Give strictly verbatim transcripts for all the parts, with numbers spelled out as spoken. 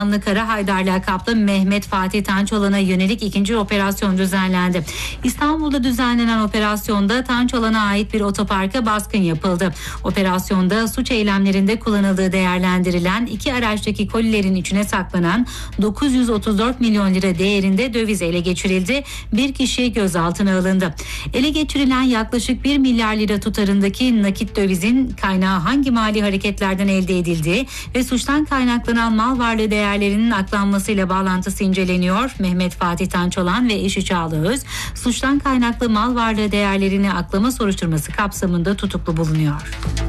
Kara Haydar lakaplı Mehmet Fatih Tançoğlan'a yönelik ikinci operasyon düzenlendi. İstanbul'da düzenlenen operasyonda Tançoğlan'a ait bir otoparka baskın yapıldı. Operasyonda suç eylemlerinde kullanıldığı değerlendirilen iki araçtaki kolilerin içine saklanan dokuz yüz otuz dört milyon lira değerinde döviz ele geçirildi. Bir kişi gözaltına alındı. Ele geçirilen yaklaşık bir milyar lira tutarındaki nakit dövizin kaynağı hangi mali hareketlerden elde edildiği ve suçtan kaynaklanan mal varlığı değer değerlerinin aklanmasıyla bağlantısı inceleniyor. Mehmet Fatih Tançoğlan ve eşi Çağla Öz, suçtan kaynaklı mal varlığı değerlerini aklama soruşturması kapsamında tutuklu bulunuyor.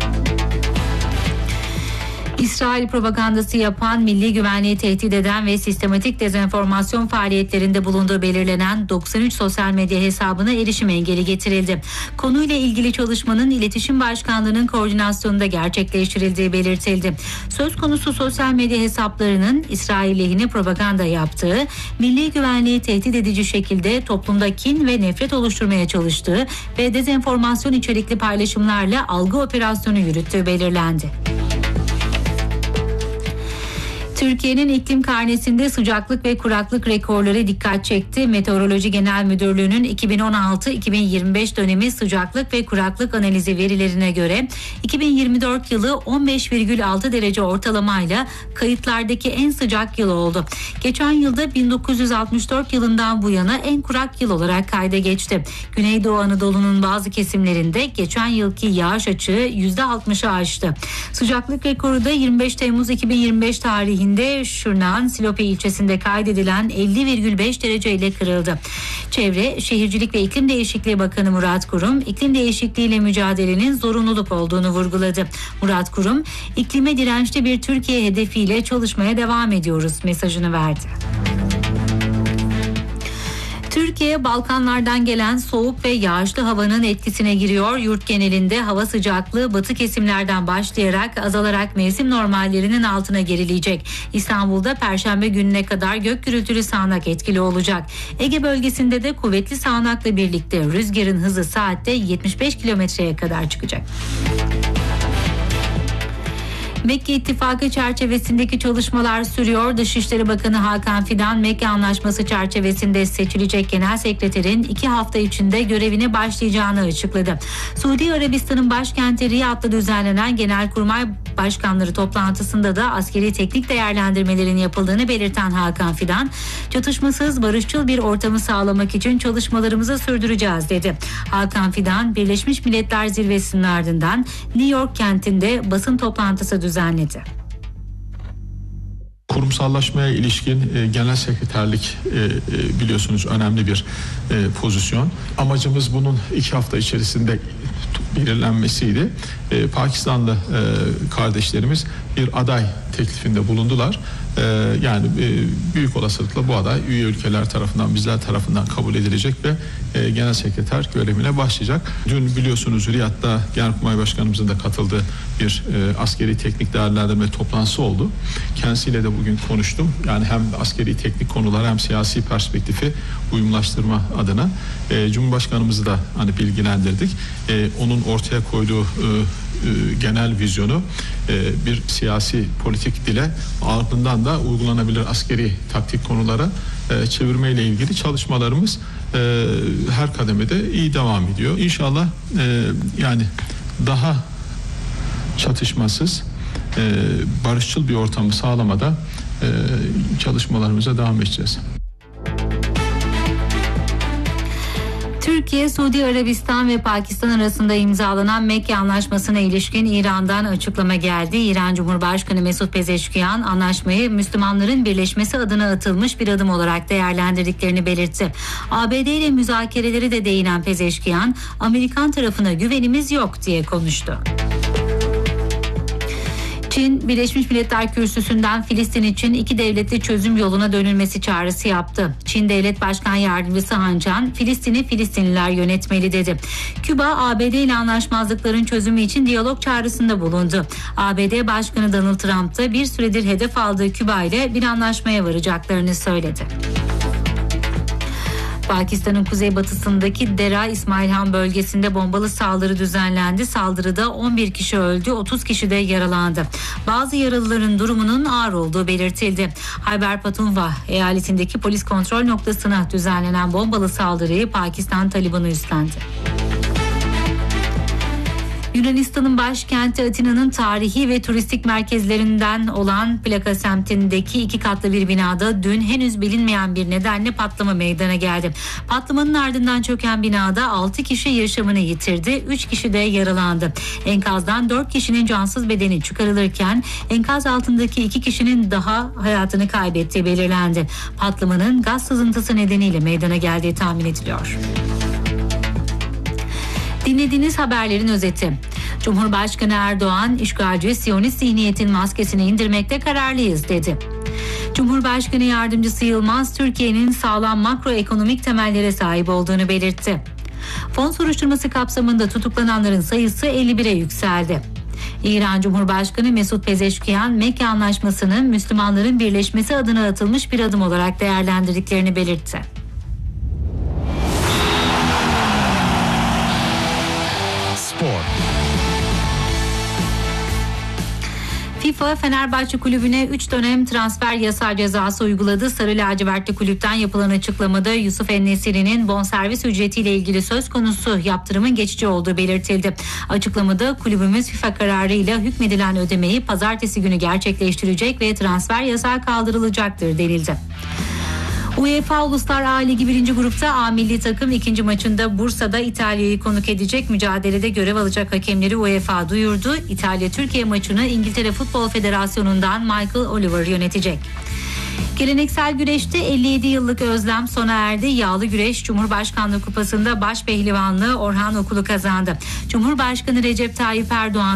İsrail propagandası yapan, milli güvenliği tehdit eden ve sistematik dezenformasyon faaliyetlerinde bulunduğu belirlenen doksan üç sosyal medya hesabına erişim engeli getirildi. Konuyla ilgili çalışmanın İletişim Başkanlığı'nın koordinasyonunda gerçekleştirildiği belirtildi. Söz konusu sosyal medya hesaplarının İsrail lehine propaganda yaptığı, milli güvenliği tehdit edici şekilde toplumda kin ve nefret oluşturmaya çalıştığı ve dezenformasyon içerikli paylaşımlarla algı operasyonu yürüttüğü belirlendi. Türkiye'nin iklim karnesinde sıcaklık ve kuraklık rekorları dikkat çekti. Meteoroloji Genel Müdürlüğü'nün iki bin on altı iki bin yirmi beş dönemi sıcaklık ve kuraklık analizi verilerine göre iki bin yirmi dört yılı on beş virgül altı derece ortalamayla kayıtlardaki en sıcak yıl oldu. Geçen yılda bin dokuz yüz altmış dört yılından bu yana en kurak yıl olarak kayda geçti. Güneydoğu Anadolu'nun bazı kesimlerinde geçen yılki yağış açığı yüzde altmışı aştı. Sıcaklık rekoru da yirmi beş Temmuz iki bin yirmi beş tarihinde Şırnak'ın Silopi ilçesinde kaydedilen elli virgül beş derece ile kırıldı. Çevre, Şehircilik ve İklim Değişikliği Bakanı Murat Kurum, iklim değişikliğiyle mücadelenin zorunluluk olduğunu vurguladı. Murat Kurum, iklime dirençli bir Türkiye hedefiyle çalışmaya devam ediyoruz mesajını verdi. Türkiye, Balkanlardan gelen soğuk ve yağışlı havanın etkisine giriyor. Yurt genelinde hava sıcaklığı batı kesimlerden başlayarak azalarak mevsim normallerinin altına gerileyecek. İstanbul'da Perşembe gününe kadar gök gürültülü sağanak etkili olacak. Ege bölgesinde de kuvvetli sağanakla birlikte rüzgarın hızı saatte yetmiş beş kilometreye kadar çıkacak. Mekke İttifakı çerçevesindeki çalışmalar sürüyor. Dışişleri Bakanı Hakan Fidan, Mekke Anlaşması çerçevesinde seçilecek Genel Sekreterin iki hafta içinde görevine başlayacağını açıkladı. Suudi Arabistan'ın başkenti Riyad'da düzenlenen Genelkurmay Başkanları toplantısında da askeri teknik değerlendirmelerin yapıldığını belirten Hakan Fidan, çatışmasız barışçıl bir ortamı sağlamak için çalışmalarımızı sürdüreceğiz dedi. Hakan Fidan, Birleşmiş Milletler Zirvesi'nin ardından New York kentinde basın toplantısı düzenledi. düzenledi. Kurumsallaşmaya ilişkin e, genel sekreterlik e, e, biliyorsunuz önemli bir e, pozisyon. Amacımız bunun iki hafta içerisinde belirlenmesiydi. E, Pakistanlı e, kardeşlerimiz bir aday teklifinde bulundular. E, yani e, büyük olasılıkla bu aday üye ülkeler tarafından, bizler tarafından kabul edilecek ve e, genel sekreter görevine başlayacak. Dün biliyorsunuz Riyad'da Genelkurmay Başkanımızın da katıldığı bir e, askeri teknik değerlendirme toplantısı oldu. Kendisiyle de bugün konuştum. Yani hem askeri teknik konular hem siyasi perspektifi uyumlaştırma adına e, Cumhurbaşkanımızı da hani bilgilendirdik. E, onun ortaya koyduğu e, e, genel vizyonu e, bir siyasi politik dile, ardından da uygulanabilir askeri taktik konulara e, çevirmeyle ilgili çalışmalarımız e, her kademede iyi devam ediyor. İnşallah e, yani daha çatışmasız, e, barışçıl bir ortamı sağlamada e, çalışmalarımıza devam edeceğiz. Türkiye, Suudi Arabistan ve Pakistan arasında imzalanan Mekke Anlaşması'na ilişkin İran'dan açıklama geldi. İran Cumhurbaşkanı Mesut Pezeşkiyan, anlaşmayı Müslümanların birleşmesi adına atılmış bir adım olarak değerlendirdiklerini belirtti. A B D ile müzakereleri de değinen Pezeşkiyan, Amerikan tarafına güvenimiz yok diye konuştu. Çin, Birleşmiş Milletler Kürsüsü'nden Filistin için iki devletli çözüm yoluna dönülmesi çağrısı yaptı. Çin Devlet Başkan Yardımcısı Han Can, Filistin'i Filistinliler yönetmeli dedi. Küba, A B D ile anlaşmazlıkların çözümü için diyalog çağrısında bulundu. A B D Başkanı Donald Trump da bir süredir hedef aldığı Küba ile bir anlaşmaya varacaklarını söyledi. Pakistan'ın kuzeybatısındaki Dera İsmailhan bölgesinde bombalı saldırı düzenlendi. Saldırıda on bir kişi öldü, otuz kişi de yaralandı. Bazı yaralıların durumunun ağır olduğu belirtildi. Hayber Pakhtunkhwa eyaletindeki polis kontrol noktasına düzenlenen bombalı saldırıyı Pakistan Talibanı üstlendi. Yunanistan'ın başkenti Atina'nın tarihi ve turistik merkezlerinden olan Plaka semtindeki iki katlı bir binada dün henüz bilinmeyen bir nedenle patlama meydana geldi. Patlamanın ardından çöken binada altı kişi yaşamını yitirdi, üç kişi de yaralandı. Enkazdan dört kişinin cansız bedeni çıkarılırken enkaz altındaki iki kişinin daha hayatını kaybettiği belirlendi. Patlamanın gaz sızıntısı nedeniyle meydana geldiği tahmin ediliyor. Dinlediğiniz haberlerin özeti. Cumhurbaşkanı Erdoğan, işgalci Siyonist zihniyetin maskesini indirmekte kararlıyız dedi. Cumhurbaşkanı Yardımcısı Yılmaz, Türkiye'nin sağlam makroekonomik temellere sahip olduğunu belirtti. Fon soruşturması kapsamında tutuklananların sayısı elli bire yükseldi. İran Cumhurbaşkanı Mesut Pezeşkiyan, Mekke Anlaşması'nın Müslümanların birleşmesi adına atılmış bir adım olarak değerlendirdiklerini belirtti. FIFA Fenerbahçe kulübüne üç dönem transfer yasağı cezası uyguladı. Sarı lacivertli kulüpten yapılan açıklamada Yusuf En-Nesyri'nin bonservis ücretiyle ilgili söz konusu yaptırımın geçici olduğu belirtildi. Açıklamada kulübümüz FIFA kararıyla hükmedilen ödemeyi pazartesi günü gerçekleştirecek ve transfer yasağı kaldırılacaktır denildi. UEFA Uluslar A Ligi birinci grupta A milli takım ikinci maçında Bursa'da İtalya'yı konuk edecek. Mücadelede görev alacak hakemleri UEFA duyurdu. İtalya-Türkiye maçını İngiltere Futbol Federasyonu'ndan Michael Oliver yönetecek. Geleneksel güreşte elli yedi yıllık özlem sona erdi. Yağlı güreş Cumhurbaşkanlığı Kupası'nda baş pehlivanlığı Orhan Okulu kazandı. Cumhurbaşkanı Recep Tayyip Erdoğan